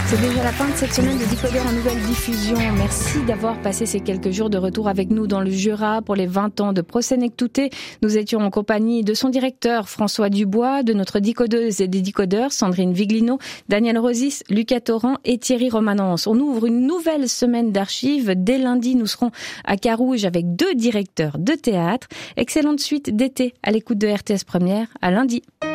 C'est déjà la fin de cette semaine de Décodeur en nouvelle diffusion. Merci d'avoir passé ces quelques jours de retour avec nous dans le Jura pour les 20 ans de Procès-Nectouté. Nous étions en compagnie de son directeur François Dubois, de notre décodeuse et des décodeurs Sandrine Viglino, Daniel Rosis, Lucas Torrent et Thierry Romanence. On ouvre une nouvelle semaine d'archives. Dès lundi, nous serons à Carouge avec 2 directeurs de théâtre. Excellente suite d'été à l'écoute de RTS Première. À lundi.